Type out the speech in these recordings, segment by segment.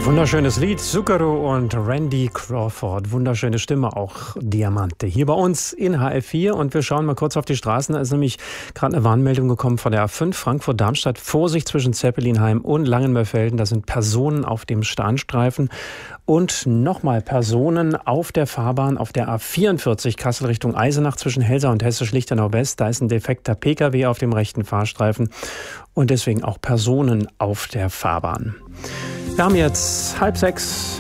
Wunderschönes Lied, Zucchero und Randy Crawford. Wunderschöne Stimme, auch Diamante. Hier bei uns in HR4 und wir schauen mal kurz auf die Straßen. Da ist nämlich gerade eine Warnmeldung gekommen von der A5 Frankfurt-Darmstadt. Vorsicht zwischen Zeppelinheim und Langenmörfelden. Da sind Personen auf dem Starnstreifen. Und nochmal Personen auf der Fahrbahn auf der A44 Kassel Richtung Eisenach zwischen Helsa und Hessisch-Lichtenau West. Da ist ein defekter Pkw auf dem rechten Fahrstreifen und deswegen auch Personen auf der Fahrbahn. Wir haben jetzt 5:30.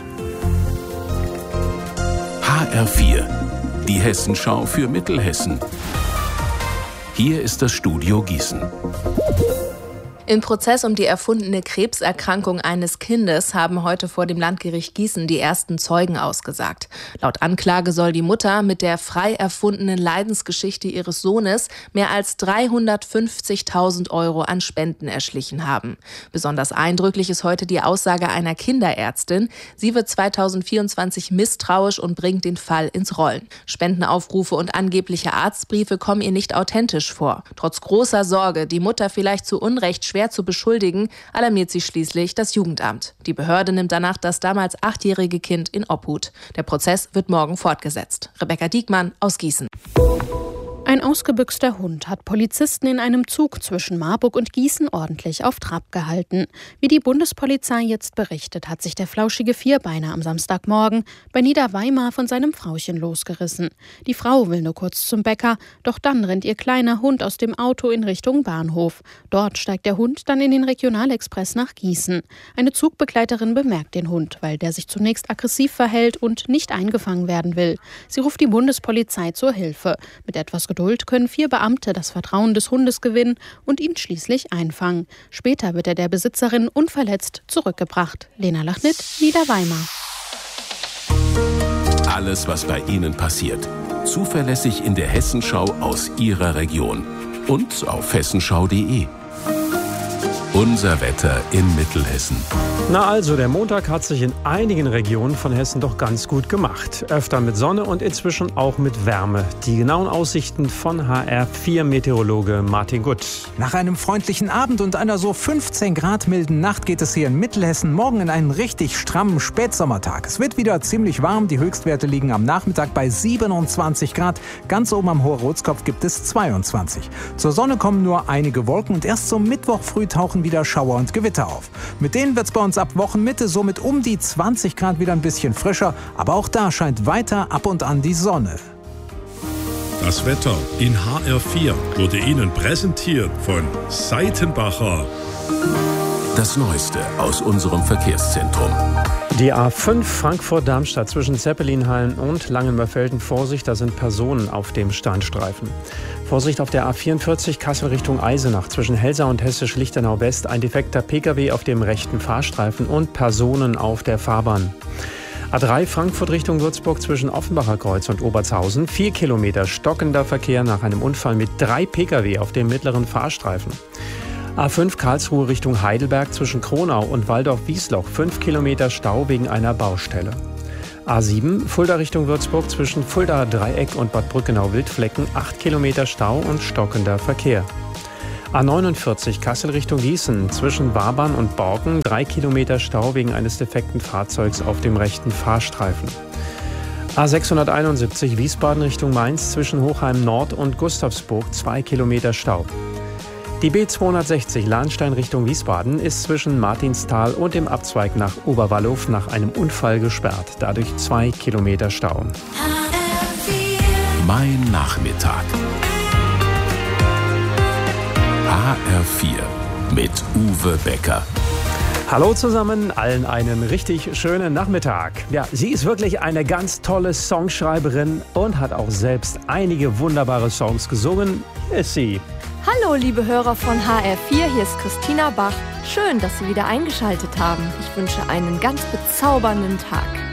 HR4, die Hessenschau für Mittelhessen. Hier ist das Studio Gießen. Im Prozess um die erfundene Krebserkrankung eines Kindes haben heute vor dem Landgericht Gießen die ersten Zeugen ausgesagt. Laut Anklage soll die Mutter mit der frei erfundenen Leidensgeschichte ihres Sohnes mehr als 350.000 € an Spenden erschlichen haben. Besonders eindrücklich ist heute die Aussage einer Kinderärztin. Sie wird 2024 misstrauisch und bringt den Fall ins Rollen. Spendenaufrufe und angebliche Arztbriefe kommen ihr nicht authentisch vor. Trotz großer Sorge, die Mutter vielleicht zu Unrecht schwer zu beschuldigen, alarmiert sie schließlich das Jugendamt. Die Behörde nimmt danach das damals 8-jährige Kind in Obhut. Der Prozess wird morgen fortgesetzt. Rebecca Diekmann aus Gießen. Ein ausgebüxter Hund hat Polizisten in einem Zug zwischen Marburg und Gießen ordentlich auf Trab gehalten. Wie die Bundespolizei jetzt berichtet, hat sich der flauschige Vierbeiner am Samstagmorgen bei Niederweimar von seinem Frauchen losgerissen. Die Frau will nur kurz zum Bäcker, doch dann rennt ihr kleiner Hund aus dem Auto in Richtung Bahnhof. Dort steigt der Hund dann in den Regionalexpress nach Gießen. Eine Zugbegleiterin bemerkt den Hund, weil der sich zunächst aggressiv verhält und nicht eingefangen werden will. Sie ruft die Bundespolizei zur Hilfe. Mit etwas Geduld können 4 Beamte das Vertrauen des Hundes gewinnen und ihn schließlich einfangen. Später wird er der Besitzerin unverletzt zurückgebracht. Lena Lachnit, Niederweimar. Alles, was bei Ihnen passiert, zuverlässig in der Hessenschau aus Ihrer Region und auf hessenschau.de. Unser Wetter in Mittelhessen. Na also, der Montag hat sich in einigen Regionen von Hessen doch ganz gut gemacht. Öfter mit Sonne und inzwischen auch mit Wärme. Die genauen Aussichten von HR4-Meteorologe Martin Gutt. Nach einem freundlichen Abend und einer so 15 Grad milden Nacht geht es hier in Mittelhessen morgen in einen richtig strammen Spätsommertag. Es wird wieder ziemlich warm. Die Höchstwerte liegen am Nachmittag bei 27 Grad. Ganz oben am Hohe-Rotskopf gibt es 22. Zur Sonne kommen nur einige Wolken und erst zum Mittwoch früh tauchen wieder Schauer und Gewitter auf. Mit denen wird es bei uns ab Wochenmitte somit um die 20 Grad wieder ein bisschen frischer, aber auch da scheint weiter ab und an die Sonne. Das Wetter in HR4 wurde Ihnen präsentiert von Seitenbacher. Das Neueste aus unserem Verkehrszentrum. Die A5 Frankfurt-Darmstadt zwischen Zeppelinheim und Langenmörfelden. Vorsicht, da sind Personen auf dem Standstreifen. Vorsicht auf der A44 Kassel Richtung Eisenach zwischen Helsa und Hessisch-Lichtenau West. Ein defekter Pkw auf dem rechten Fahrstreifen und Personen auf der Fahrbahn. A3 Frankfurt Richtung Würzburg zwischen Offenbacher Kreuz und Obertshausen. 4 Kilometer stockender Verkehr nach einem Unfall mit 3 Pkw auf dem mittleren Fahrstreifen. A5 Karlsruhe Richtung Heidelberg zwischen Kronau und Waldorf-Wiesloch. 5 Kilometer Stau wegen einer Baustelle. A7 Fulda Richtung Würzburg zwischen Fuldaer Dreieck und Bad Brückenau-Wildflecken. 8 Kilometer Stau und stockender Verkehr. A49 Kassel Richtung Gießen zwischen Wabern und Borken. 3 Kilometer Stau wegen eines defekten Fahrzeugs auf dem rechten Fahrstreifen. A671 Wiesbaden Richtung Mainz zwischen Hochheim Nord und Gustavsburg. 2 Kilometer Stau. Die B260 Lahnstein Richtung Wiesbaden ist zwischen Martinsthal und dem Abzweig nach Oberwallow nach einem Unfall gesperrt. Dadurch 2 Kilometer Stau. Mein Nachmittag. HR4 mit Uwe Becker. Hallo zusammen, allen einen richtig schönen Nachmittag. Ja, sie ist wirklich eine ganz tolle Songschreiberin und hat auch selbst einige wunderbare Songs gesungen. Hier ist sie. Hallo liebe Hörer von HR4, hier ist Christina Bach. Schön, dass Sie wieder eingeschaltet haben. Ich wünsche einen ganz bezaubernden Tag.